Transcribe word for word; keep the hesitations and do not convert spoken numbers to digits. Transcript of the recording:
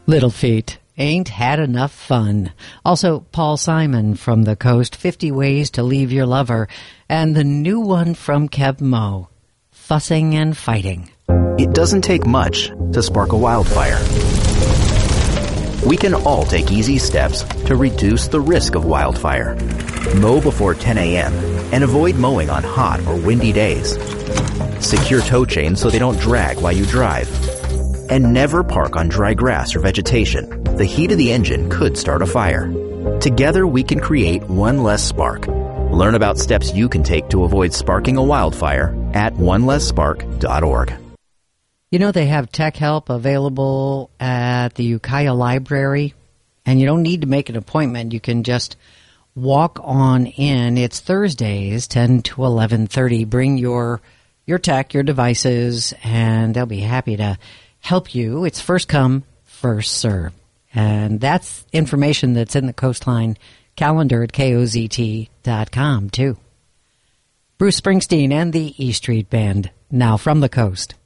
Little Feat, Ain't Had Enough Fun. Also, Paul Simon from The Coast, fifty Ways to Leave Your Lover. And the new one from Keb Mo, Fussing and Fighting. It doesn't take much to spark a wildfire. We can all take easy steps to reduce the risk of wildfire. Mow before ten a.m. and avoid mowing on hot or windy days. Secure tow chains so they don't drag while you drive. And never park on dry grass or vegetation. The heat of the engine could start a fire. Together we can create one less spark. Learn about steps you can take to avoid sparking a wildfire at one less spark dot org. You know, they have tech help available at the Ukiah Library, and you don't need to make an appointment. You can just walk on in. It's Thursdays, ten to eleven thirty. Bring your your tech, your devices, and they'll be happy to help you. It's first come, first serve. And that's information that's in the Coastline calendar at K O Z T dot com, too. Bruce Springsteen and the E Street Band, now from the coast.